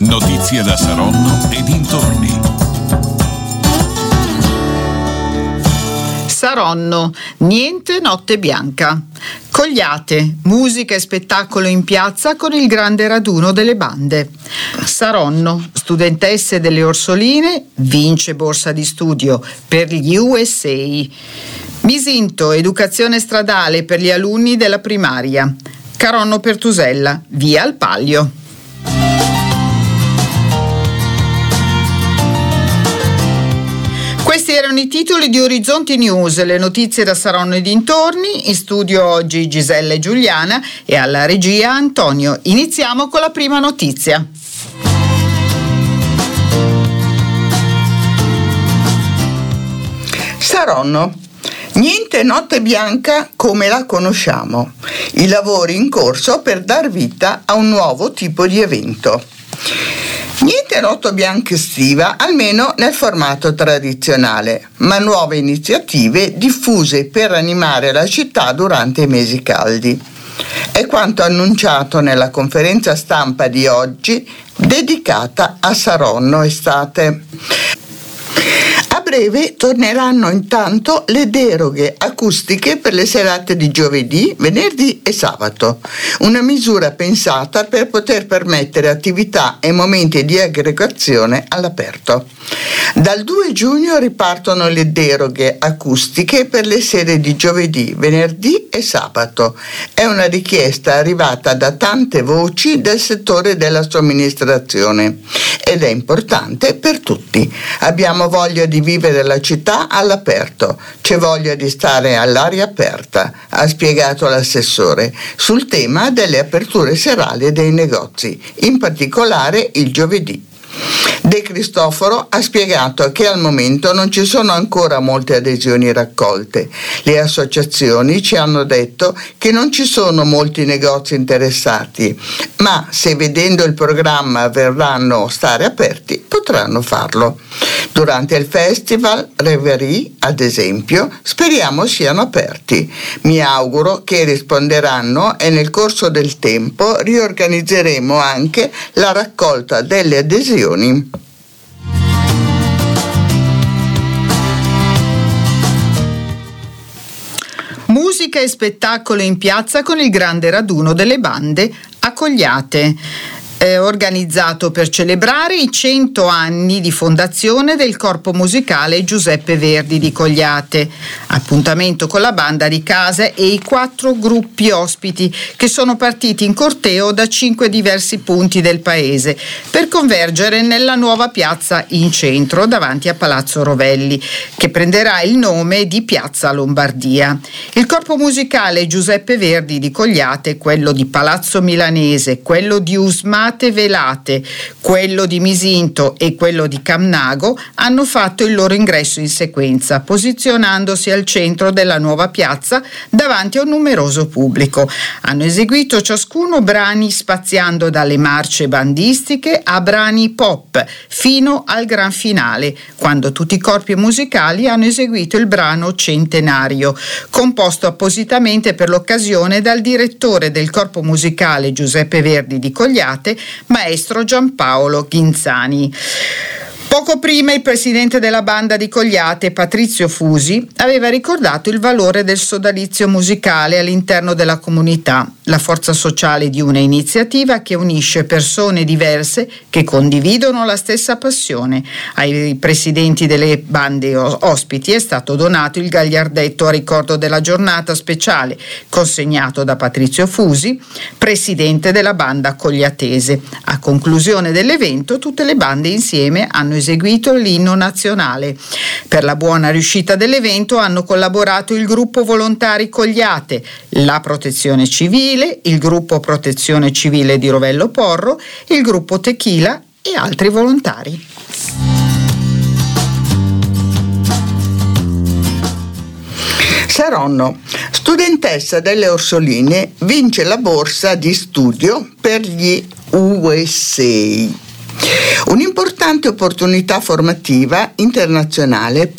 Notizie da Saronno e dintorni. Saronno, niente notte bianca. Cogliate, musica e spettacolo in piazza con il grande raduno delle bande. Saronno, studentesse delle Orsoline, vince borsa di studio per gli USA. Misinto, educazione stradale per gli alunni della primaria. Caronno Pertusella, via al Palio. Questi erano i titoli di Orizzonti News, le notizie da Saronno e dintorni. In studio oggi Gisella e Giuliana e alla regia Antonio. Iniziamo con la prima notizia. Saronno. Niente notte bianca come la conosciamo. I lavori in corso per dar vita a un nuovo tipo di evento. Niente notte bianca estiva, almeno nel formato tradizionale, ma nuove iniziative diffuse per animare la città durante i mesi caldi. È quanto annunciato nella conferenza stampa di oggi dedicata a Saronno Estate. A breve torneranno intanto le deroghe acustiche per le serate di giovedì, venerdì e sabato, una misura pensata per poter permettere attività e momenti di aggregazione all'aperto. Dal 2 giugno ripartono le deroghe acustiche per le sere di giovedì, venerdì e sabato. È una richiesta arrivata da tante voci del settore della somministrazione ed è importante per tutti. Abbiamo voglia di vivere la città all'aperto, c'è voglia di stare all'aria aperta, ha spiegato l'assessore sul tema delle aperture serali dei negozi, in particolare il giovedì. De Cristoforo ha spiegato che al momento non ci sono ancora molte adesioni raccolte. Le associazioni ci hanno detto che non ci sono molti negozi interessati, ma se vedendo il programma verranno stare aperti, potranno farlo. Durante il festival Reverie, ad esempio, speriamo siano aperti. Mi auguro che risponderanno e nel corso del tempo riorganizzeremo anche la raccolta delle adesioni. Musica e spettacolo in piazza con il grande raduno delle bande a Cogliate, organizzato per celebrare i 100 anni di fondazione del corpo musicale Giuseppe Verdi di Cogliate. Appuntamento con la banda di casa e i 4 gruppi ospiti che sono partiti in corteo da 5 diversi punti del paese per convergere nella nuova piazza in centro davanti a Palazzo Rovelli, che prenderà il nome di Piazza Lombardia. Il corpo musicale Giuseppe Verdi di Cogliate, quello di Palazzo Milanese, quello di Usmate Velate, quello di Misinto e quello di Camnago hanno fatto il loro ingresso in sequenza, posizionandosi al centro della nuova piazza davanti a un numeroso pubblico. Hanno eseguito ciascuno brani spaziando dalle marce bandistiche a brani pop fino al gran finale, quando tutti i corpi musicali hanno eseguito il brano Centenario, composto appositamente per l'occasione dal direttore del corpo musicale Giuseppe Verdi di Cogliate, maestro Giampaolo Ghinzani. Poco prima il presidente della banda di Cogliate, Patrizio Fusi, aveva ricordato il valore del sodalizio musicale all'interno della comunità, la forza sociale di una iniziativa che unisce persone diverse che condividono la stessa passione. Ai presidenti delle bande ospiti è stato donato il gagliardetto a ricordo della giornata speciale, consegnato da Patrizio Fusi, presidente della banda cogliatese. A conclusione dell'evento, tutte le bande insieme hanno eseguito l'inno nazionale. Per la buona riuscita dell'evento hanno collaborato il gruppo Volontari Cogliate, la Protezione Civile, il gruppo Protezione Civile di Rovello Porro, il gruppo Tequila e altri volontari. Saronno. Studentessa delle Orsoline vince la borsa di studio per gli USA. Un'importante opportunità formativa internazionale